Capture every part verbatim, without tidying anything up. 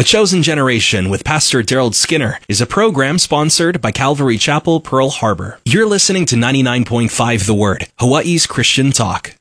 The Chosen Generation with Pastor Daryl Skinner is a program sponsored by Calvary Chapel, Pearl Harbor. You're listening to ninety-nine point five The Word, Hawaii's Christian talk.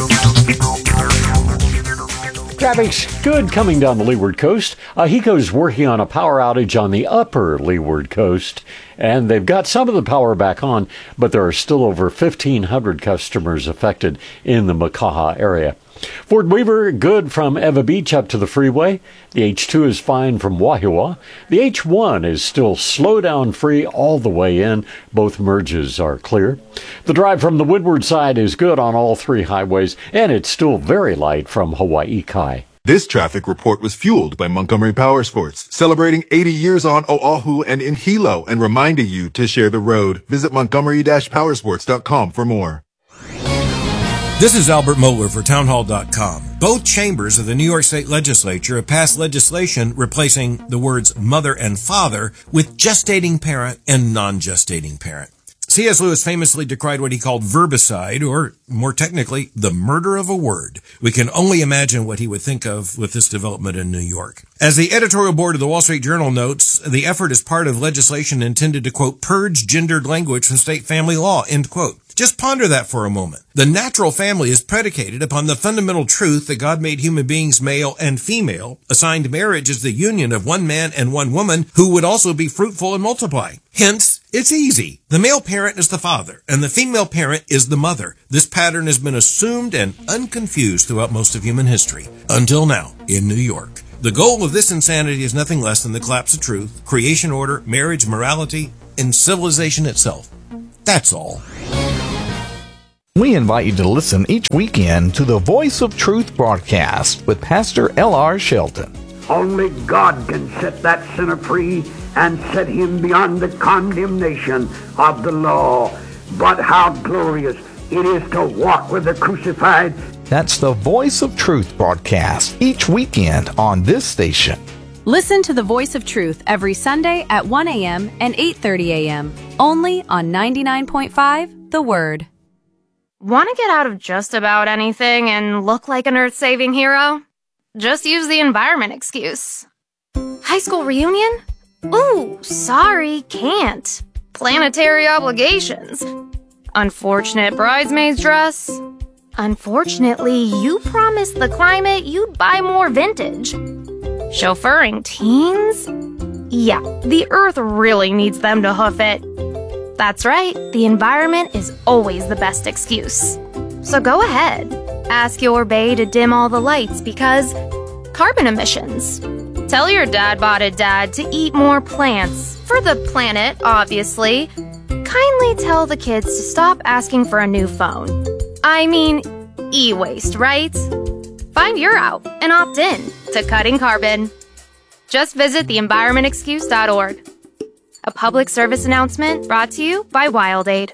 Traffic's good coming down the Leeward Coast. Uh, HECO's working on a power outage on the upper Leeward Coast, and they've got some of the power back on, but there are still over fifteen hundred customers affected in the Makaha area. Fort Weaver, good from Eva Beach up to the freeway. The H two is fine from Wahiawa. The H one is still slow-down free all the way in. Both merges are clear. The drive from the windward side is good on all three highways, and it's still very light from Hawaii Kai. This traffic report was fueled by Montgomery Power Sports, celebrating eighty years on Oahu and in Hilo, and reminding you to share the road. Visit montgomery dash powersports dot com for more. This is Albert Mohler for townhall dot com. Both chambers of the New York State Legislature have passed legislation replacing the words mother and father with gestating parent and non-gestating parent. C S Lewis famously decried what he called verbicide, or more technically, the murder of a word. We can only imagine what he would think of with this development in New York. As the editorial board of the Wall Street Journal notes, the effort is part of legislation intended to, quote, purge gendered language from state family law, end quote. Just ponder that for a moment. The natural family is predicated upon the fundamental truth that God made human beings male and female, assigned marriage as the union of one man and one woman who would also be fruitful and multiply. Hence, it's easy. The male parent is the father, and the female parent is the mother. This pattern has been assumed and unconfused throughout most of human history, until now, in New York. The goal of this insanity is nothing less than the collapse of truth, creation order, marriage, morality, and civilization itself. That's all. We invite you to listen each weekend to the Voice of Truth broadcast with Pastor L R Shelton. Only God can set that sinner free and set him beyond the condemnation of the law. But how glorious it is to walk with the crucified. That's the Voice of Truth broadcast each weekend on this station. Listen to the Voice of Truth every Sunday at one a.m. and eight thirty a.m. only on ninety-nine point five The Word. Want to get out of just about anything and look like an earth-saving hero? Just use the environment excuse. High school reunion? Ooh, sorry, can't. Planetary obligations. Unfortunate bridesmaid's dress. Unfortunately, you promised the climate you'd buy more vintage. Chauffeuring teens? Yeah, the earth really needs them to hoof it. That's right, the environment is always the best excuse. So go ahead, ask your bae to dim all the lights because carbon emissions. Tell your dad-botted dad to eat more plants, for the planet, obviously. Kindly tell the kids to stop asking for a new phone. I mean, e-waste, right? Find your out and opt in to cutting carbon. Just visit the environment excuse dot org. A public service announcement brought to you by WildAid.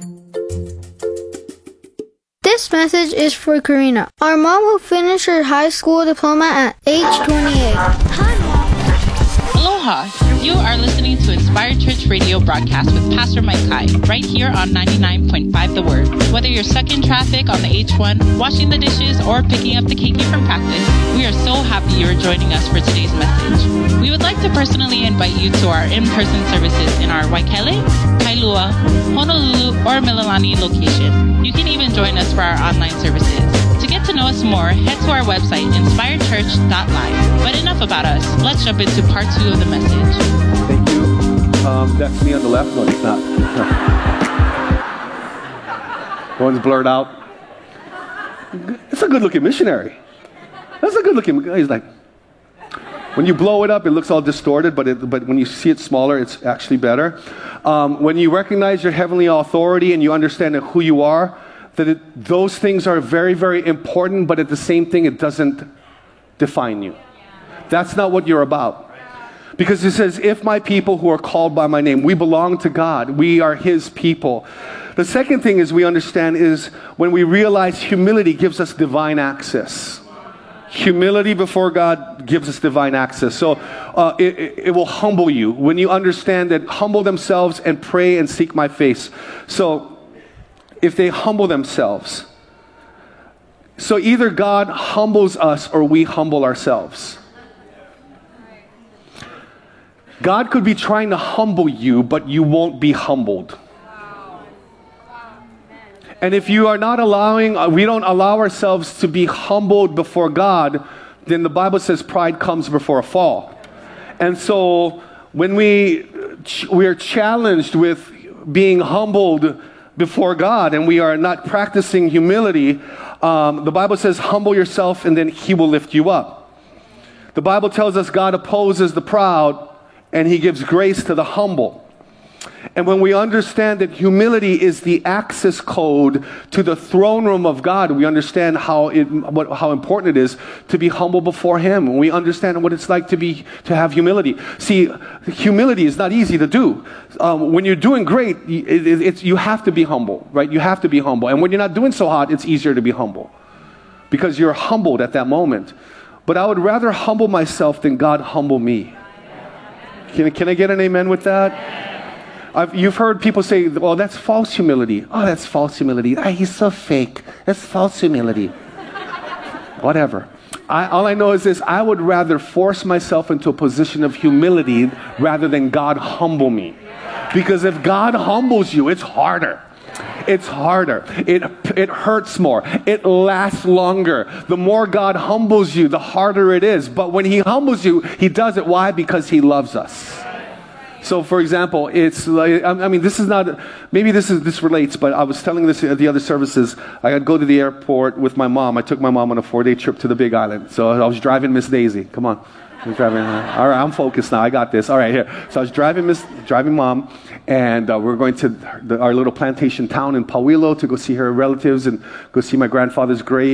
This message is for Karina, our mom who finished her high school diploma at age twenty-eight. Hi, Mom. Aloha. You are listening to Inspired Church Radio broadcast with Pastor Mike Kai, right here on ninety-nine point five The Word. Whether you're stuck in traffic on the H one, washing the dishes, or picking up the keiki from practice, we are so happy you are joining us for today's message. We would like to personally invite you to our in-person services in our Waikele, Kailua, Honolulu, or Mililani location. You can even join us for our online services. To get to know us more, head to our website, inspired church dot live. But enough about us. Let's jump into part two of the message. Thank you. Um, that's me on the left. No, it's not. One's blurred out. It's a good-looking missionary. That's a good-looking guy. He's like, when you blow it up, it looks all distorted, but it, but when you see it smaller, it's actually better. Um, when you recognize your heavenly authority and you understand who you are, that it, those things are very, very important, but at the same thing, it doesn't define you. That's not what you're about. Because it says, if my people who are called by my name, we belong to God. We are his people. The second thing is we understand is when we realize humility gives us divine access. Humility before God gives us divine access. So uh, it, it, it will humble you when you understand that humble themselves and pray and seek my face. So if they humble themselves, so either God humbles us or we humble ourselves. God could be trying to humble you, but you won't be humbled. And if you are not allowing, we don't allow ourselves to be humbled before God, then the Bible says pride comes before a fall. And so when we we are challenged with being humbled before God and we are not practicing humility, um, the Bible says humble yourself and then He will lift you up. The Bible tells us God opposes the proud and He gives grace to the humble. And when we understand that humility is the access code to the throne room of God, we understand how it, what, how important it is to be humble before Him. And we understand what it's like to be to have humility. See, humility is not easy to do. Um, when you're doing great, it, it, it's, you have to be humble, right? You have to be humble. And when you're not doing so hot, it's easier to be humble because you're humbled at that moment. But I would rather humble myself than God humble me. Can, can I get an amen with that? I've, you've heard people say, well, that's false humility. Oh, that's false humility. Ah, he's so fake. That's false humility. Whatever. I, all I know is this, I would rather force myself into a position of humility rather than God humble me. Because if God humbles you, it's harder. It's harder. It, it hurts more. It lasts longer. The more God humbles you, the harder it is. But when He humbles you, He does it. Why? Because He loves us. So, for example, it's like, I mean, this is not, maybe this is this relates, but I was telling this at the other services. I had to go to the airport with my mom. I took my mom on a four-day trip to the Big Island. So I was driving Miss Daisy. Come on. I was driving. Uh, all right, I'm focused now. I got this. All right, here. So I was driving Miss, driving Mom, and uh, we're going to the, our little plantation town in Pauilo to go see her relatives and go see my grandfather's grave.